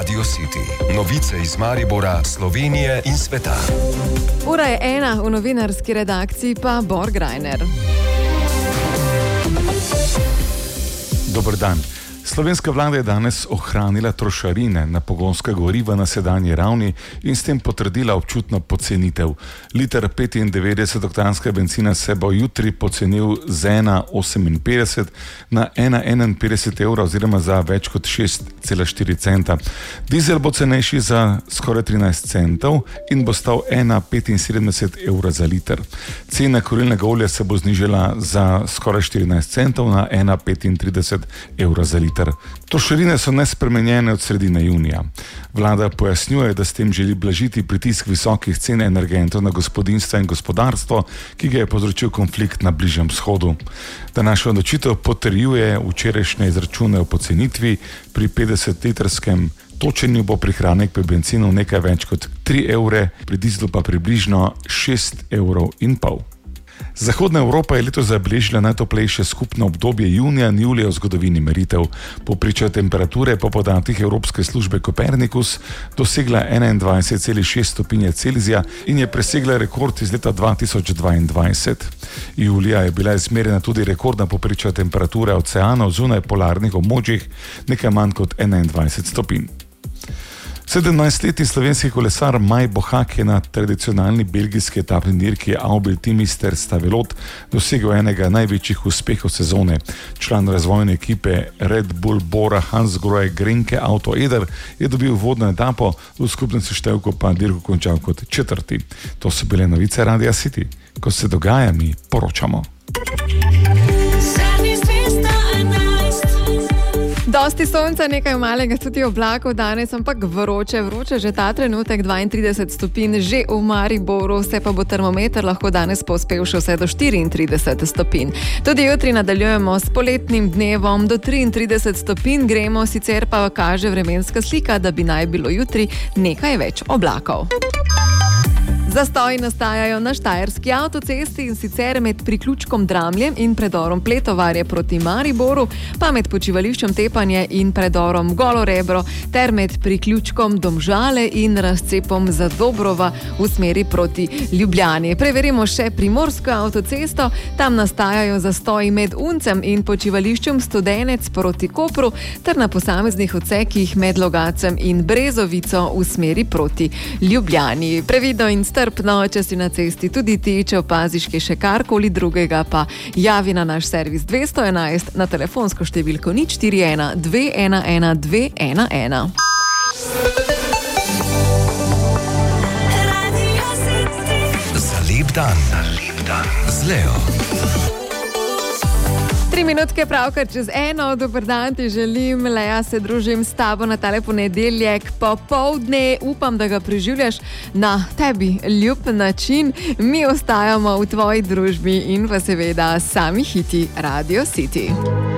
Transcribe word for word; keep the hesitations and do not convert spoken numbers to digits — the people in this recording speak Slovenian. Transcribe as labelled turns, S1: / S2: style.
S1: Radio City. Novice iz Maribora, Slovenije in sveta.
S2: Ura je ena, v novinarski redakciji pa Borg Reiner.
S3: Dober dan. Slovenska vlada je danes ohranila trošarine na pogonska goriva na sedanji ravni in s tem potrdila občutno pocenitev. Liter petindevetdesetoktanskega bencina se bo jutri pocenil z ena oseminpetdeset na ena enainpetdeset evra oziroma za več kot šest cela štiri centa. Dizel bo cenejši za skoraj trinajst centov in bo stal ena petinsedemdeset evra za liter. Cena kurilnega olja se bo znižala za skoraj štirinajst centov na ena petintrideset evra za liter. Trošarine so nespremenjene od sredine junija. Vlada pojasnjuje, da s tem želi blažiti pritisk visokih cen energentov na gospodinjstva in gospodarstvo, ki ga je povzročil konflikt na Bližnjem vzhodu. Današnjo odločitev potrjuje včerajšnje izračune o pocenitvi. Pri petdesetlitrskem točenju bo prihranek pri bencinu nekaj več kot tri evre, pri dizlu pa približno šest evrov in pol. Zahodna Evropa je letos zabeležila najtoplejše skupno obdobje junija in julija v zgodovini meritev. Povprečna temperatura je po podatkih Evropske službe Kopernikus dosegla enaindvajset celih šest stopinje Celzija in je presegla rekord iz leta dva tisoč dvaindvajset. Julija je bila izmerjena tudi rekordna povprečna temperatura oceanov zunaj polarnih območjih, nekaj manj kot enaindvajset stopinj. sedemnajstletni slovenski kolesar Maj Bohak je na tradicionalni belgijski etapni dirki Aubel-Timister Stavelot dosegel enega največjih uspehov sezone. Član razvojne ekipe Red Bull Bora Hans Grohe Grenke Auto Eder je dobil vodno etapo, v skupnem seštevku pa dirko končal kot četrti. To so bile novice Radia City. Ko se dogaja, mi poročamo.
S2: Dosti sonca, nekaj malega tudi oblakov danes, ampak vroče, vroče že ta trenutek, dvaintrideset stopinj že v Mariboru, se pa bo termometer lahko danes povzpel še vse do štiriintrideset stopinj. Tudi jutri nadaljujemo s poletnim dnevom do triintrideset stopinj, gremo, sicer pa kaže vremenska slika, da bi naj bilo jutri nekaj več oblakov. Zastoji nastajajo na štajerski avtocesti in sicer med priključkom Dramlje in predorom Pletovarje proti Mariboru, pa med počivališčem Tepanje in predorom Golo Rebro ter med priključkom Domžale in razcepom Zadobrova v smeri proti Ljubljani. Preverimo še primorsko avtocesto, tam nastajajo zastoji med Uncem in počivališčem Studenec proti Kopru ter na posameznih odsekih med Logacem in Brezovico v smeri proti Ljubljani. Previdno in strpno, če si na cesti tudi ti, če opaziš kaj še karkoli drugega, pa javi na naš servis dvesto enajst na telefonsko številko nič štiri ena dve ena ena dve ena ena.
S1: Za lep dan, za lep dan z Leo.
S2: Tri minutke pravkar čez eno, dober dan ti želim, Lea, se družim s tabo na tale ponedeljek popoldne, upam, da ga preživljaš na tebi ljub način, mi ostajamo v tvoji družbi in pa seveda sami hiti Radio City.